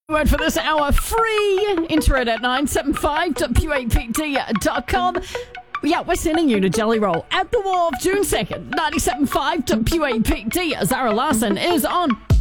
Word for this hour, free. Enter it at 975.puapd.com. Yeah, we're sending you to Jelly Roll at the Wharf, June 2nd, 97.5 WAPD. Zara Larson is on.